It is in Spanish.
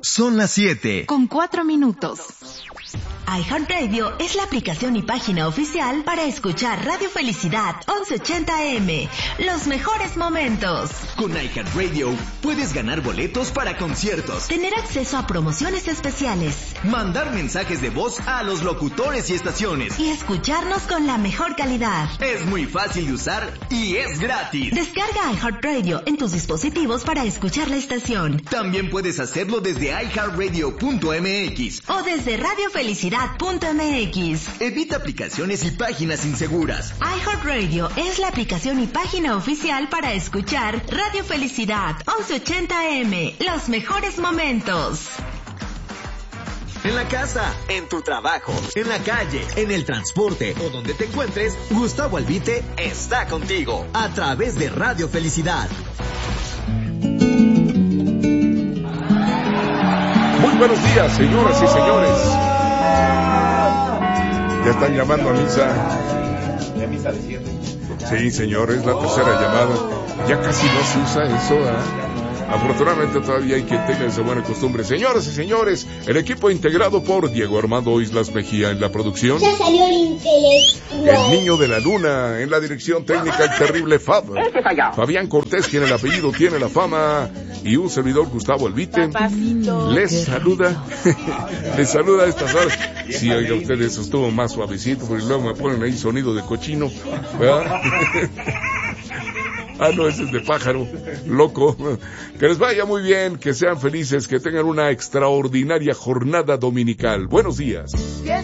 Son las 7:04. iHeartRadio es la aplicación y página oficial para escuchar Radio Felicidad 1180 AM. Los mejores momentos. Con iHeartRadio puedes ganar boletos para conciertos, tener acceso a promociones especiales, mandar mensajes de voz a los locutores y estaciones y escucharnos con la mejor calidad. Es muy fácil de usar y es gratis. Descarga iHeartRadio en tus dispositivos para escuchar la estación. También puedes hacerlo desde iHeartRadio.mx o desde radiofelicidad.mx. Evita aplicaciones y páginas inseguras. iHeartRadio es la aplicación y página oficial para escuchar Radio Felicidad 1180 AM. Los mejores momentos. En la casa, en tu trabajo, en la calle, en el transporte o donde te encuentres, Gustavo Albite está contigo a través de Radio Felicidad. Muy buenos días, señoras y señores. Ya están llamando a misa. ¿De misa de 7? Sí, señor, es la tercera llamada. Ya casi no se usa eso, ¿eh? Afortunadamente todavía hay quien tenga esa buena costumbre. Señoras y señores, el equipo integrado por Diego Armando Islas Mejía en la producción. Ya salió el intelectual. El niño de la luna en la dirección técnica, el terrible Fab. Fabián Cortés, quien el apellido tiene la fama. Y un servidor, Gustavo Albite. Les saluda. Les saluda a estas horas. Sí, oiga, ustedes estuvo más suavecito, porque luego me ponen ahí sonido de cochino, ¿verdad? Ah, no, ese es de pájaro, loco. Que les vaya muy bien, que sean felices, que tengan una extraordinaria jornada dominical. Buenos días.